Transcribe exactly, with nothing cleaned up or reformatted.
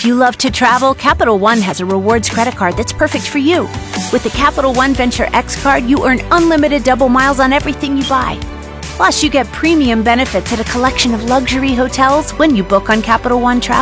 you love to travel, Capital One has a rewards credit card that's perfect for you. With the Capital One Venture X card, you earn unlimited double miles on everything you buy. Plus, you get premium benefits at a collection of luxury hotels when you book on Capital One Travel.